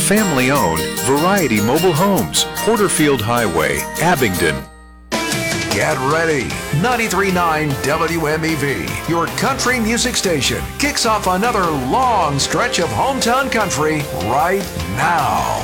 family-owned Variety Mobile Homes, Porterfield Highway, Abingdon. Get ready. 93.9 WMEV, your country music station, kicks off another long stretch of hometown country right now.